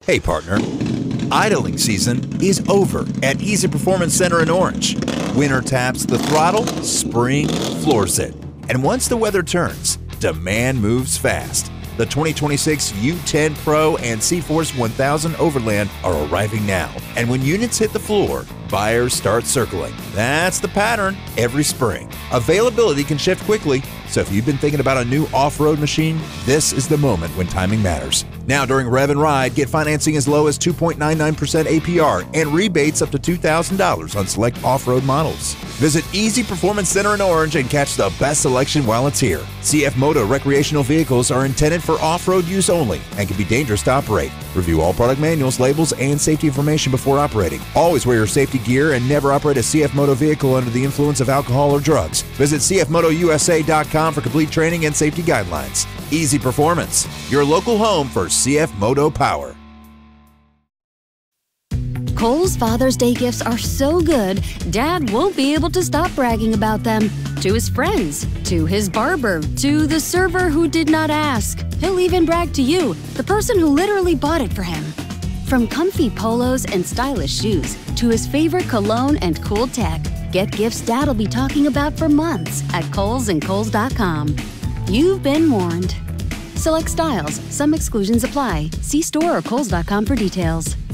Hey, partner. Idling season is over at Easy Performance Center in Orange. Winter taps the throttle, spring floors it. And once the weather turns, demand moves fast. The 2026 U10 Pro and C-Force 1000 Overland are arriving now. And when units hit the floor, buyers start circling. That's the pattern every spring. Availability can shift quickly, so if you've been thinking about a new off-road machine, this is the moment when timing matters. Now during Rev and Ride, get financing as low as 2.99% APR and rebates up to $2,000 on select off-road models. Visit Easy Performance Center in Orange and catch the best selection while it's here. CF Moto recreational vehicles are intended for off-road use only and can be dangerous to operate. Review all product manuals, labels, and safety information before operating. Always wear your safety gear and never operate a CF Moto vehicle under the influence of alcohol or drugs. Visit cfmotousa.com for complete training and safety guidelines. Easy Performance, your local home for CF Moto Power. Kohl's Father's Day gifts are so good, Dad won't be able to stop bragging about them. To his friends, to his barber, to the server who did not ask. He'll even brag to you, the person who literally bought it for him. From comfy polos and stylish shoes to his favorite cologne and cool tech, get gifts Dad'll be talking about for months at Kohl's and Kohls.com. You've been warned. Select styles. Some exclusions apply. See store or Kohls.com for details.